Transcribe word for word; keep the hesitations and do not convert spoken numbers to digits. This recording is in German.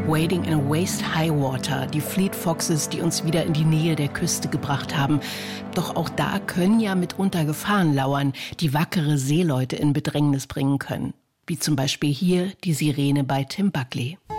Wading in Waist High Water, die Fleet Foxes, die uns wieder in die Nähe der Küste gebracht haben. Doch auch da können ja mitunter Gefahren lauern, die wackere Seeleute in Bedrängnis bringen können. Wie zum Beispiel hier die Sirene bei Tim Buckley.